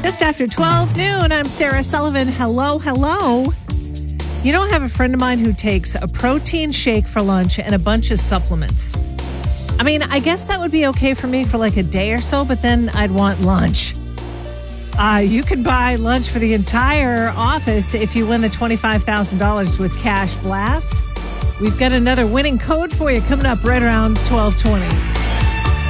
Just after 12 noon, I'm Sarah Sullivan. Hello, hello. You know, I have a friend of mine who takes a protein shake for lunch and a bunch of supplements. I mean, I guess that would be okay for me for like a day or so, but then I'd want lunch. You could buy lunch for the entire office if you win the $25,000 with Cash Blast. We've got another winning code for you coming up right around 12:20.